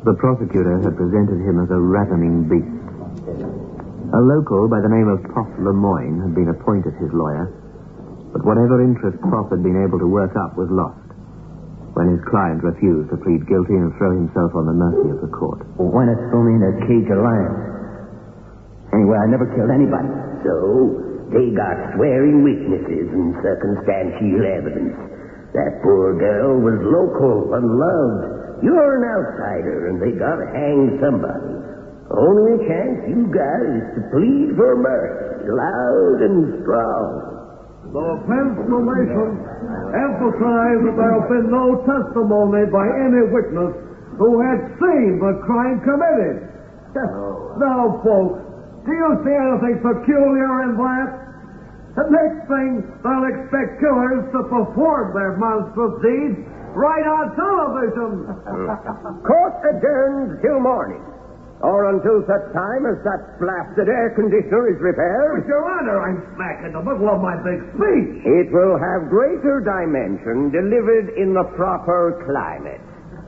The prosecutor had presented him as a ravening beast. A local by the name of Pop Lemoyne had been appointed his lawyer, but whatever interest Pop had been able to work up was lost when his client refused to plead guilty and throw himself on the mercy of the court. Why not throw me in a cage of lions? Anyway, I never killed anybody. So, they got swearing witnesses and circumstantial evidence. That poor girl was local and loved. You're an outsider, and they gotta hang somebody. Only chance you got is to plead for mercy, loud and strong. The pensionation emphasized that there have been no testimony by any witness who had seen the crime committed. Now, folks, do you see anything peculiar in that? The next thing, they'll expect killers to perform their monstrous deeds right on television. Court adjourned till morning, or until such time as that blasted air conditioner is repaired. But, Your Honor, I'm smack in the middle of my big speech. It will have greater dimension delivered in the proper climate.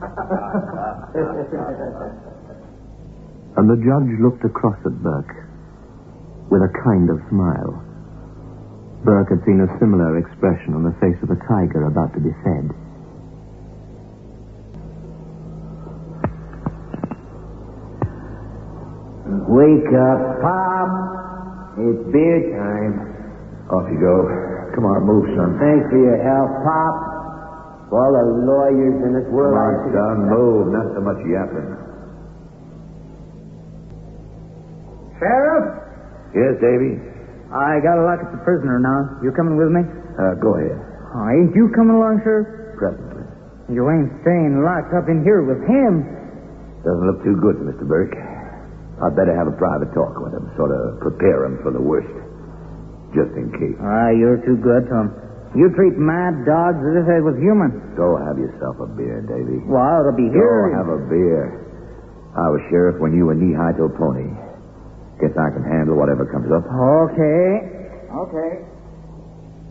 And the judge looked across at Burke with a kind of smile. Burke had seen a similar expression on the face of a tiger about to be fed. Wake up, Pop. It's beer time. Off you go. Come on, move, son. Thanks for your help, Pop. For all the lawyers in this world. Come on, son, move. Not so much yapping. Sheriff? Yes, Davy? I gotta lock up the prisoner now. You coming with me? Go ahead. Oh, ain't you coming along, Sheriff? Presently. You ain't staying locked up in here with him. Doesn't look too good for Mr. Burke. I'd better have a private talk with him, sort of prepare him for the worst, just in case. You're too good to him. You treat mad dogs as if they was human. Go have yourself a beer, Davy. Well, it'll be Go here. have a beer. I was sheriff when you were knee-high to a pony. Guess I can handle whatever comes up. Okay.